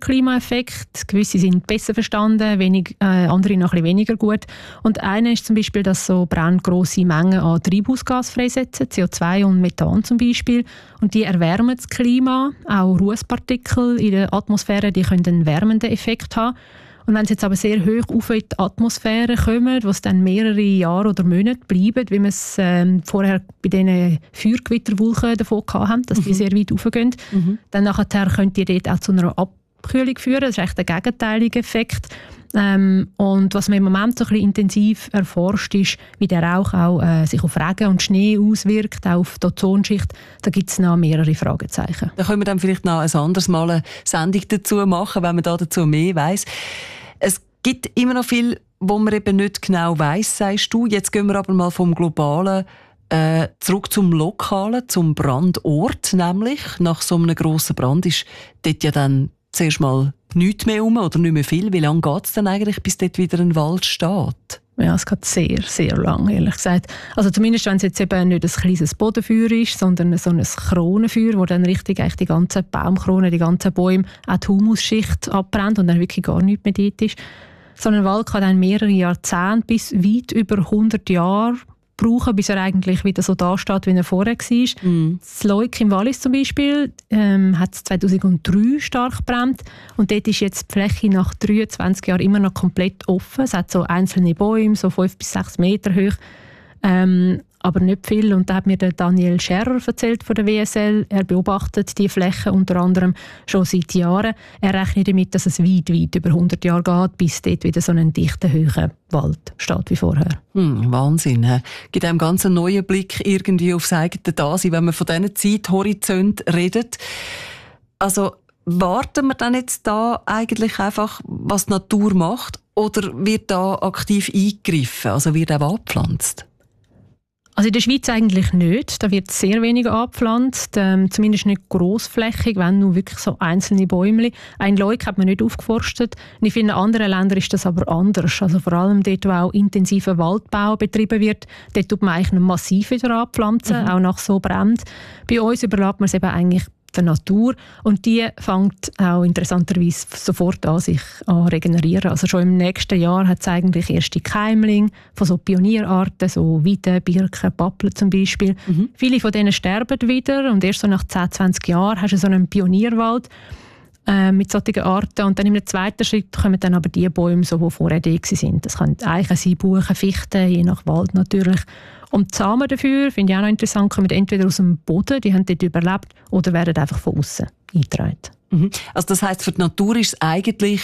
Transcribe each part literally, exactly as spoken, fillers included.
Mikroklimaeffekte. Gewisse sind besser verstanden, wenig, äh, andere noch ein bisschen weniger gut. Und einer ist zum Beispiel, dass so Brände grosse Mengen an Treibhausgas freisetzen, C O zwei und Methan zum Beispiel. Und die erwärmen das Klima. Auch Rußpartikel in der Atmosphäre, die können einen wärmenden Effekt haben. Und wenn sie jetzt aber sehr hoch auf in die Atmosphäre kommen, wo es dann mehrere Jahre oder Monate bleiben, wie wir es ähm, vorher bei diesen Feuergewitterwolken davon hatten, dass die mhm. sehr weit raufgehen, mhm. dann nachher könnte die dort auch zu einer Abkühlung führen. Das ist echt der gegenteilige Effekt. Ähm, und was man im Moment so ein bisschen intensiv erforscht, ist, wie der Rauch auch äh, sich auf Regen und Schnee auswirkt, auch auf die Ozonschicht. Da gibt es noch mehrere Fragezeichen. Da können wir dann vielleicht noch ein anderes Mal eine Sendung dazu machen, wenn man da dazu mehr weiss. Es gibt immer noch viel, wo man eben nicht genau weiss, sagst du. Jetzt gehen wir aber mal vom Globalen äh, zurück zum Lokalen, zum Brandort. Nämlich, nach so einem grossen Brand ist dort ja dann zuerst mal nichts mehr rum oder nicht mehr viel. Wie lange geht es denn eigentlich, bis dort wieder ein Wald steht? Ja, es geht sehr, sehr lang, ehrlich gesagt. Also zumindest, wenn es jetzt eben nicht ein kleines Bodenfeuer ist, sondern so ein Kronenfeuer, wo dann richtig eigentlich die ganzen Baumkronen, die ganzen Bäume, auch die Humusschicht abbrennt und dann wirklich gar nichts mehr dort ist. So ein Wald kann dann mehrere Jahrzehnte bis weit über hundert Jahre brauchen, bis er eigentlich wieder so da steht, wie er vorher war. Mm. Das Leuk im Wallis zum Beispiel ähm, hat es zweitausenddrei stark gebrannt und dort ist jetzt die Fläche nach dreiundzwanzig Jahren immer noch komplett offen. Es hat so einzelne Bäume, so fünf bis sechs Meter hoch, ähm, aber nicht viel. Und da hat mir der Daniel Scherrer erzählt von der W S L. Er beobachtet die Flächen unter anderem schon seit Jahren. Er rechnet damit, dass es weit, weit über hundert Jahre geht, bis dort wieder so ein dichter, hoher Wald steht wie vorher. Hm, Wahnsinn. He? Gibt einem ganz einen neuen Blick irgendwie aufs eigene Dasein, wenn man von diesen Zeithorizont redet. Also warten wir dann jetzt da eigentlich einfach, was die Natur macht, oder wird da aktiv eingegriffen, also wird auch angepflanzt? Also in der Schweiz eigentlich nicht. Da wird sehr wenig angepflanzt, ähm, zumindest nicht grossflächig, wenn nur wirklich so einzelne Bäume. Ein Leuk hat man nicht aufgeforstet. In vielen anderen Ländern ist das aber anders. Also vor allem dort, wo auch intensiver Waldbau betrieben wird, dort tut man eigentlich noch massiv wieder anpflanzen, mhm. auch nach so Bränden. Bei uns überlässt man es eben eigentlich der Natur und die fängt auch interessanterweise sofort an, sich an regenerieren. Also schon im nächsten Jahr hat es eigentlich erste Keimlinge von so Pionierarten, so Weiden, Birken, Pappeln zum Beispiel. Mhm. Viele von denen sterben wieder und erst so nach zehn, zwanzig Jahren hast du so einen Pionierwald äh, mit solchen Arten und dann im zweiten Schritt kommen dann aber die Bäume, so, die vorher da waren. Das können Eichen sein, Buchen, Fichten, je nach Wald natürlich. Und die Samen dafür, finde ich auch noch interessant, kommen entweder aus dem Boden, die haben dort überlebt, oder werden einfach von außen eingetragen. Mhm. Also das heisst, für die Natur ist es eigentlich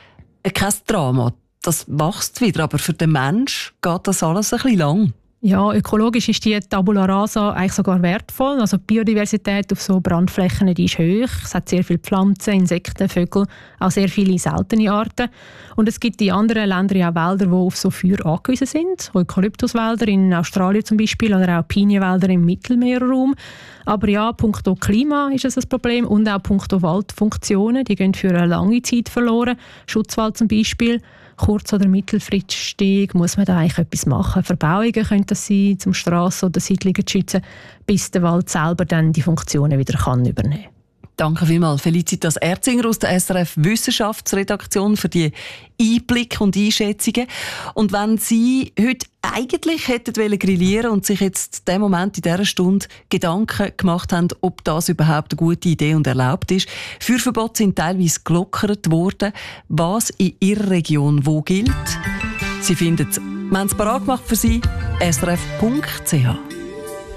kein Drama. Das wächst wieder, aber für den Menschen geht das alles ein bisschen lang. Ja, ökologisch ist die Tabula Rasa eigentlich sogar wertvoll. Also die Biodiversität auf so Brandflächen die ist hoch. Es hat sehr viele Pflanzen, Insekten, Vögel, auch sehr viele seltene Arten. Und es gibt in anderen Ländern ja auch Wälder, die auf so Feuer angewiesen sind. Eukalyptuswälder in Australien zum Beispiel oder auch Pinienwälder im Mittelmeerraum. Aber ja, punkto Klima ist es ein Problem und auch punkto Waldfunktionen. Die gehen für eine lange Zeit verloren. Schutzwald zum Beispiel. Kurz- oder mittelfristig muss man da eigentlich etwas machen. Verbauungen können das sein, zum Strassen oder Siedlungen zu schützen, bis der Wald selber dann die Funktionen wieder kann übernehmen kann. Danke vielmals, Felicitas Erzinger aus der S R F Wissenschaftsredaktion für die Einblicke und Einschätzungen. Und wenn Sie heute eigentlich hätten grillieren und sich jetzt in dem Moment, in dieser Stunde Gedanken gemacht haben, ob das überhaupt eine gute Idee und erlaubt ist, Feuerverbote sind teilweise gelockert worden. Was in Ihrer Region wo gilt? Sie finden es, wir haben es parat gemacht für Sie, s r f punkt c h.